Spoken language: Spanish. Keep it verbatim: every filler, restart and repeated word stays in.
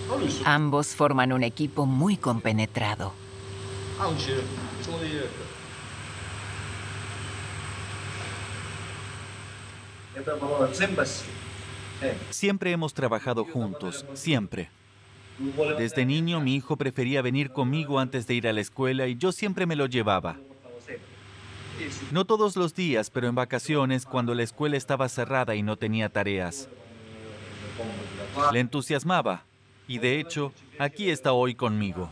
Ambos forman un equipo muy compenetrado. Siempre hemos trabajado juntos, siempre. Desde niño mi hijo prefería venir conmigo antes de ir a la escuela y yo siempre me lo llevaba. No todos los días, pero en vacaciones, cuando la escuela estaba cerrada y no tenía tareas. Le entusiasmaba y de hecho, aquí está hoy conmigo.